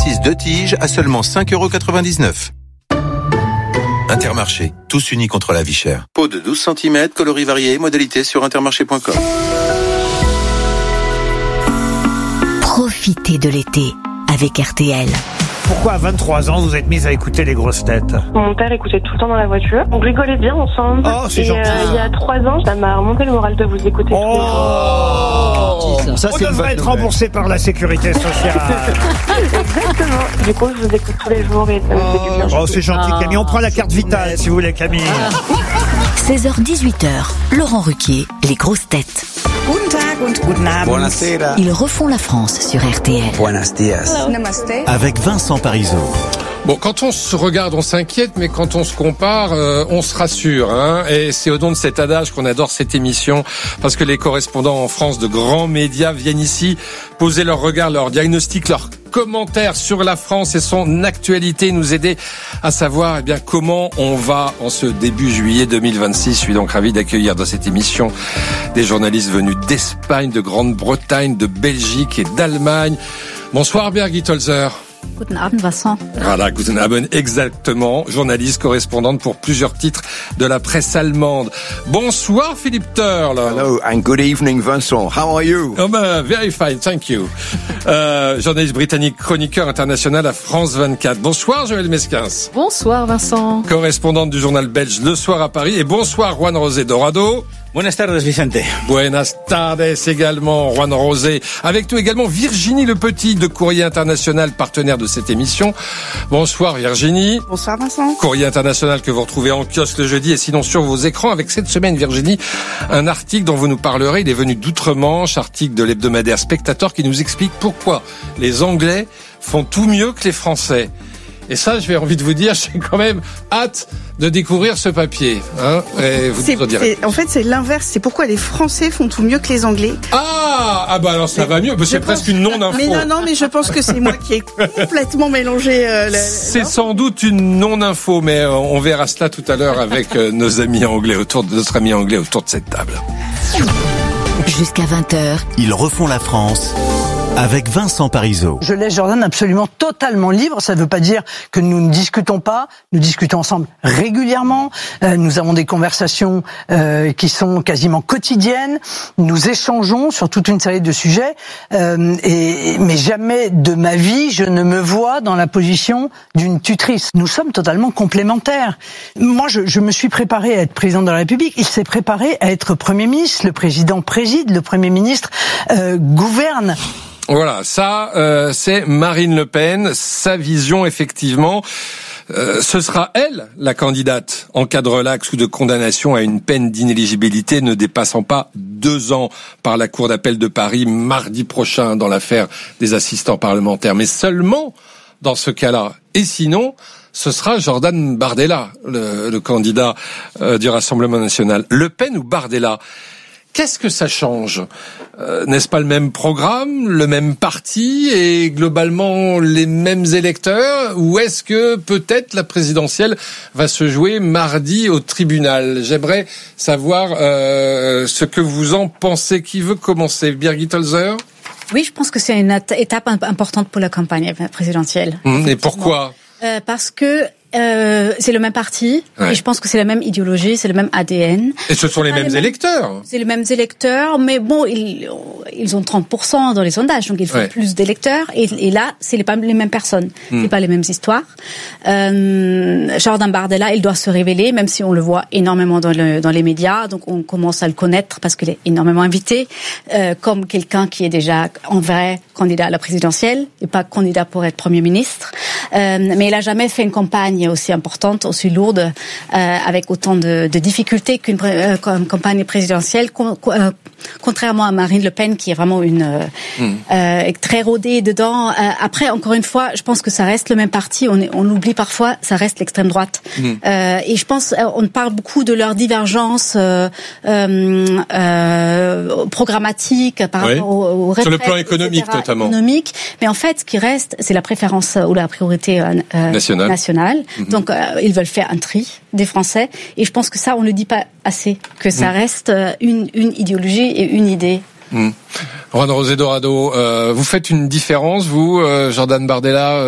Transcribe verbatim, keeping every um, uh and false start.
six deux tiges à seulement cinq euros quatre-vingt-dix-neuf. Intermarché, tous unis contre la vie chère. Pot de douze centimètres, coloris variés, modalité sur intermarché point com. Profitez de l'été avec R T L. Pourquoi à vingt-trois ans vous êtes mise à écouter les grosses têtes? Mon père écoutait tout le temps dans la voiture. On rigolait bien ensemble. Oh, c'est et gentil. Euh, il y a trois ans, ça m'a remonté le moral de vous écouter oh tous les jours. ça. Ça, On devrait être remboursé par la sécurité sociale. Exactement. Du coup, je vous écoute tous les jours et ça me fait du bien. Oh, c'est gentil, Camille. On prend la carte vitale, si vous voulez, Camille. seize heures dix-huit heures, Laurent Ruquier, les grosses têtes. Guten Tag und guten Abend. Buonasera. Ils refont la France sur R T L. Buenos dias. Namaste. Avec Vincent Parisot. Bon, quand on se regarde, on s'inquiète, mais quand on se compare, euh, on se rassure. Hein, et c'est au nom de cet adage qu'on adore cette émission, parce que les correspondants en France de grands médias viennent ici poser leur regard, leur diagnostic, leurs commentaires sur la France et son actualité, nous aider à savoir eh bien comment on va en ce début juillet deux mille vingt-six. Je suis donc ravi d'accueillir dans cette émission des journalistes venus d'Espagne, de Grande-Bretagne, de Belgique et d'Allemagne. Bonsoir Birgit Holzer. Guten Abend, Vincent. Voilà, guten Abend, exactement. Journaliste, correspondante pour plusieurs titres de la presse allemande. Bonsoir Philippe Turle. Hello and good evening Vincent. How are you? Oh ben, very fine, thank you. Euh, journaliste britannique, chroniqueur international à France vingt-quatre. Bonsoir Joël Mesquins. Bonsoir, Vincent. Correspondante du journal belge Le Soir à Paris. Et bonsoir Juan Rosé Dorado. Buenas tardes, Vicente. Buenas tardes également, Juan Rosé. Avec nous également Virginie Le Petit de Courrier International, partenaire de cette émission. Bonsoir Virginie. Bonsoir, Vincent. Courrier International que vous retrouvez en kiosque le jeudi et sinon sur vos écrans. Avec cette semaine, Virginie, un article dont vous nous parlerez. Il est venu d'outre-Manche, article de l'hebdomadaire Spectateur qui nous explique pourquoi les Anglais font tout mieux que les Français. Et ça, j'ai envie de vous dire, j'ai quand même hâte de découvrir ce papier. Hein, et vous c'est, nous en direz. c'est, en fait, c'est l'inverse. C'est pourquoi les Français font tout mieux que les Anglais. Ah, ah bah alors ça mais va mieux. C'est presque pense, une non-info. Mais non, non, mais je pense que c'est moi qui ai complètement mélangé. Euh, le, c'est non sans doute une non-info, mais euh, on verra cela tout à l'heure avec euh, nos amis anglais autour de notre ami anglais autour de cette table. Jusqu'à vingt heures. Ils refont la France. Avec Vincent Parisot. Je laisse Jordan absolument totalement libre. Ça ne veut pas dire que nous ne discutons pas. Nous discutons ensemble régulièrement. Euh, nous avons des conversations euh, qui sont quasiment quotidiennes. Nous échangeons sur toute une série de sujets. Euh, et, mais jamais de ma vie, je ne me vois dans la position d'une tutrice. Nous sommes totalement complémentaires. Moi, je, je me suis préparé à être président de la République. Il s'est préparé à être Premier ministre. Le président préside, le Premier ministre euh, gouverne. Voilà, ça, euh, c'est Marine Le Pen, sa vision, effectivement. Euh, ce sera elle, la candidate, en cas de relax ou de condamnation à une peine d'inéligibilité ne dépassant pas deux ans par la Cour d'appel de Paris mardi prochain dans l'affaire des assistants parlementaires. Mais seulement dans ce cas-là. Et sinon, ce sera Jordan Bardella, le, le candidat euh, du Rassemblement national. Le Pen ou Bardella ? Qu'est-ce que ça change ? euh, N'est-ce pas le même programme, le même parti et globalement les mêmes électeurs ? Ou est-ce que peut-être la présidentielle va se jouer mardi au tribunal ? J'aimerais savoir euh, ce que vous en pensez. Qui veut commencer ? Birgit Holzer ? Oui, je pense que c'est une étape importante pour la campagne présidentielle. Mmh, et pourquoi ? euh, Parce que Euh, c'est le même parti, ouais. Et je pense que c'est la même idéologie, c'est le même A D N. Et ce sont les mêmes, les mêmes électeurs. C'est les mêmes électeurs, mais bon, ils, ils ont trente pour cent dans les sondages, donc il faut ouais. plus d'électeurs. Et, et là, c'est les, pas les mêmes personnes, hmm. c'est pas les mêmes histoires. Euh, Jordan Bardella, il doit se révéler, même si on le voit énormément dans, le, dans les médias, donc on commence à le connaître parce qu'il est énormément invité, euh, comme quelqu'un qui est déjà en vrai candidat à la présidentielle et pas candidat pour être Premier ministre. Euh, mais il a jamais fait une campagne aussi importante, aussi lourde, euh, avec autant de, de difficultés qu'une euh, campagne présidentielle, con, euh, contrairement à Marine Le Pen, qui est vraiment une euh, mmh. euh, très rodée dedans. Euh, après, encore une fois, je pense que ça reste le même parti. On, est, on l'oublie parfois, ça reste l'extrême droite. Mmh. Euh, et je pense, on parle beaucoup de leur divergence euh, euh, euh, programmatique par oui. rapport aux, aux retraites, sur le plan économique, et cetera, notamment. Économique. Mais en fait, ce qui reste, c'est la préférence ou la priorité euh, nationale. nationale. Mm-hmm. Donc, euh, ils veulent faire un tri des Français. Et je pense que ça, on ne le dit pas assez, que ça mm. reste euh, une, une idéologie et une idée. Mm. Juan Rosé Dorado, euh, vous faites une différence, vous, euh, Jordan Bardella